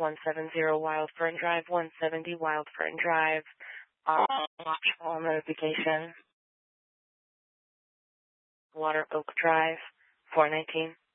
170 Wild Fern Drive, 170 Wild Fern Drive, optional notification, Water Oak Drive, 419.